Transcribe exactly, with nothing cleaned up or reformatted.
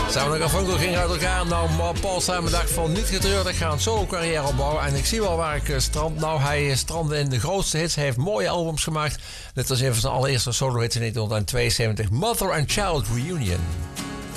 Simon en Garfunkel gingen uit elkaar. Nou, Paul Simon dacht van niet getreurd, ik ga een solo carrière opbouwen. En ik zie wel waar ik strand. Nou, hij strandde in de grootste hits. Hij heeft mooie albums gemaakt. Dit was een van zijn allereerste solo hits in negentien tweeënzeventig. Mother and Child Reunion.